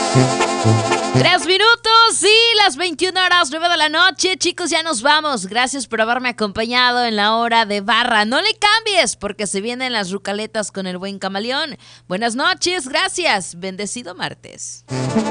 3 minutos y las 21:09 de la noche. Chicos, ya nos vamos. Gracias por haberme acompañado en la hora de barra. No le cambies porque se vienen las rucaletas con el buen Camaleón. Buenas noches, gracias. Bendecido martes.